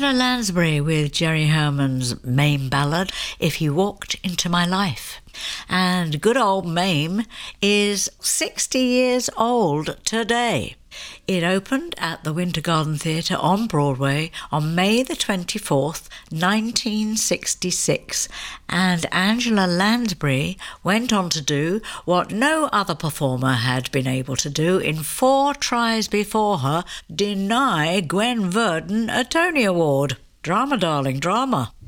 Angela Lansbury with Jerry Herman's Mame ballad, If You Walked Into My Life. And good old Mame is 60 years old today. It opened at the Winter Garden Theatre on Broadway on May the 24th, 1966, and Angela Lansbury went on to do what no other performer had been able to do in 4 tries before her: deny Gwen Verdon a Tony Award. Drama, darling, drama.